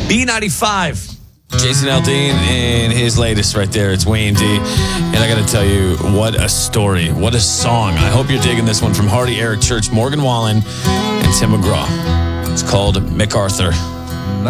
B95. Jason Aldean and his latest right there. It's Wayne D. And I got to tell you, what a story. What a song. I hope you're digging this one from Hardy, Eric Church, Morgan Wallen, and Tim McGraw. It's called MacArthur.